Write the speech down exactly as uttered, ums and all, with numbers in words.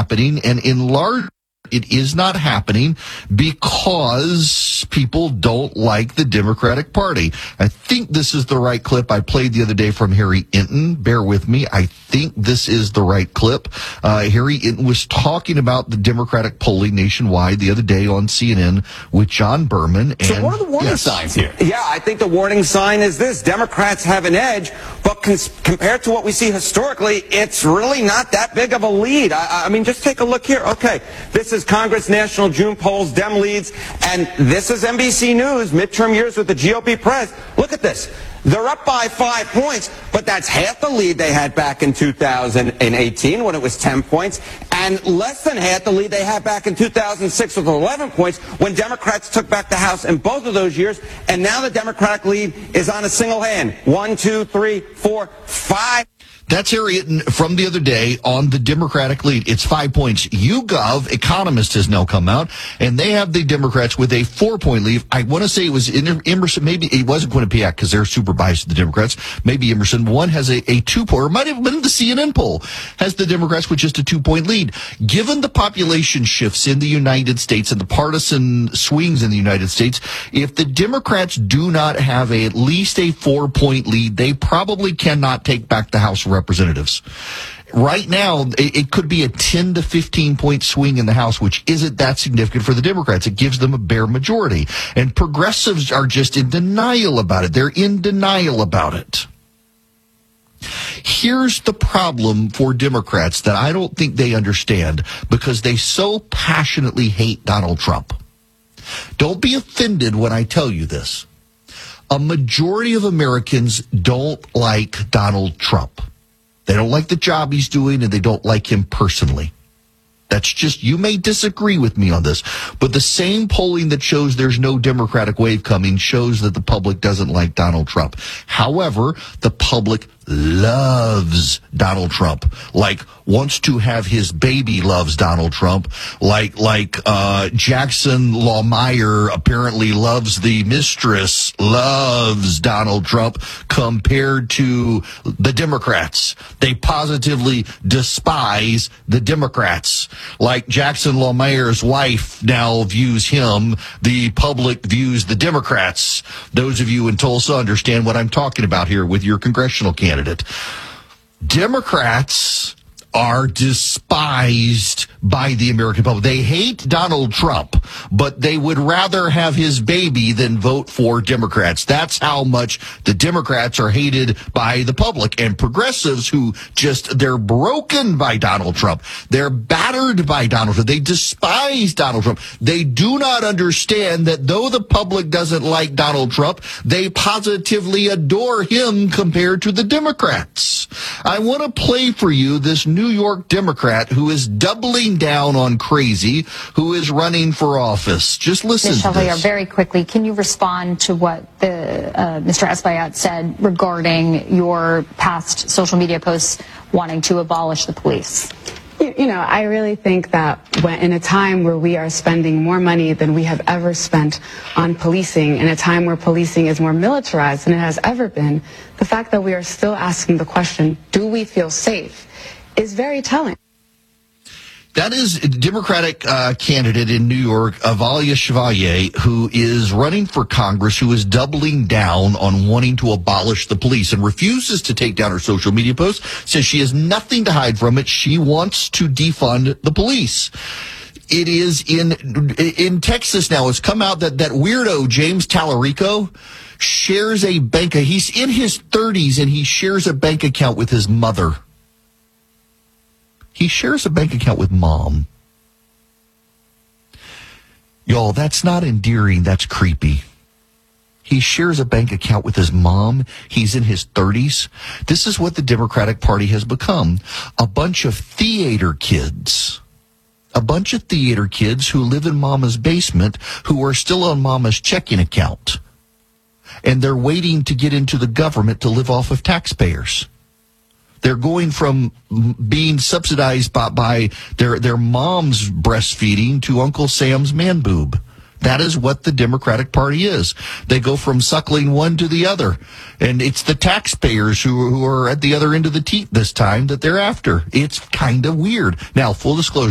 happening, and in large it is not happening because people don't like the Democratic Party. I think this is the right clip I played the other day from Harry Enton. Bear with me. I think this is the right clip. Uh, Harry Enton was talking about the Democratic polling nationwide the other day on C N N with John Berman. And, so what are the warning yes. signs here? Yeah, I think the warning sign is this. Democrats have an edge, but cons- compared to what we see historically, it's really not that big of a lead. I, I mean, just take a look here. Okay, this is Congress National June polls, Dem leads, and this is N B C News, midterm years with the G O P press. Look at this. They're up by five points, but that's half the lead they had back in two thousand eighteen when it was ten points, and less than half the lead they had back in two thousand six with eleven points when Democrats took back the House in both of those years, and now the Democratic lead is on a single hand. One, two, three, four, five. That's Harry Enton from the other day on the Democratic lead. It's five points. YouGov Economist has now come out, and they have the Democrats with a four-point lead. I want to say it was Emerson. Maybe it wasn't Quinnipiac because they're super biased to the Democrats. Maybe Emerson. One has a, a two-point, or it might have been the C N N poll, has the Democrats with just a two-point lead. Given the population shifts in the United States and the partisan swings in the United States, if the Democrats do not have a, at least a four-point lead, they probably cannot take back the House of Representatives. Right now, it, it could be a ten to fifteen point swing in the House, which isn't that significant for the Democrats. It gives them a bare majority. And progressives are just in denial about it. They're in denial about it. Here's the problem for Democrats that I don't think they understand because they so passionately hate Donald Trump. Don't be offended when I tell you this. A majority of Americans don't like Donald Trump. They don't like the job he's doing, and they don't like him personally. That's just, you may disagree with me on this, but the same polling that shows there's no Democratic wave coming shows that the public doesn't like Donald Trump. However, the public loves Donald Trump, like wants to have his baby loves Donald Trump, like like uh Jackson LaMeyer apparently loves the mistress, loves Donald Trump compared to the Democrats. They positively despise the Democrats. Like Jackson LaMeyer's wife now views him, the public views the Democrats. Those of you in Tulsa understand what I'm talking about here with your congressional candidate. Democrats are despised by the American public. They hate Donald Trump, but they would rather have his baby than vote for Democrats. That's how much the Democrats are hated by the public. And progressives who just, they're broken by Donald Trump. They're battered by Donald Trump. They despise Donald Trump. They do not understand that though the public doesn't like Donald Trump, they positively adore him compared to the Democrats. I want to play for you this New York Democrat who is doubling down on crazy, who is running for office. Just listen Miz to Chevalier, this. very quickly, can you respond to what the uh, Mister Espaillat said regarding your past social media posts wanting to abolish the police? You, you know, I really think that when, in a time where we are spending more money than we have ever spent on policing, in a time where policing is more militarized than it has ever been, the fact that we are still asking the question, do we feel safe, is very telling. That is a Democratic uh, candidate in New York, Avalia Chevalier, who is running for Congress, who is doubling down on wanting to abolish the police and refuses to take down her social media posts, says she has nothing to hide from it. She wants to defund the police. It is in in Texas now. It's come out that that weirdo James Tallarico shares a bank. He's in his thirties and he shares a bank account with his mother. He shares a bank account with mom. Y'all, that's not endearing. That's creepy. He shares a bank account with his mom. He's in his thirties. This is what the Democratic Party has become. A bunch of theater kids. A bunch of theater kids who live in mama's basement who are still on mama's checking account. And they're waiting to get into the government to live off of taxpayers. They're going from being subsidized by, by their, their mom's breastfeeding to Uncle Sam's man boob. That is what the Democratic Party is. They go from suckling one to the other. And it's the taxpayers who, who are at the other end of the teat this time that they're after. It's kind of weird. Now, full disclosure.